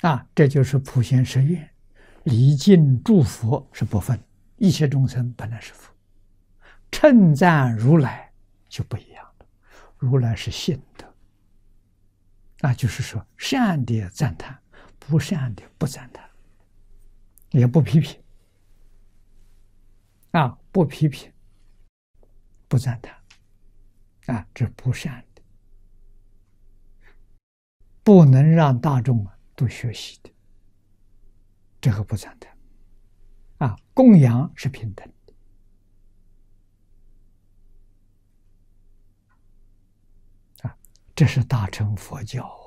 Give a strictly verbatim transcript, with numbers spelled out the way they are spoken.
啊，这就是普贤十愿，礼敬诸佛是不分，一切众生本来是佛，称赞如来就不一样了，如来是信的，啊，就是说善的赞叹，不善的不赞叹，也不批评，啊，不批评，不赞叹，啊，这不善的，不能让大众都学习的，这个不赞叹，啊，供养是平等的，啊，这是大乘佛教。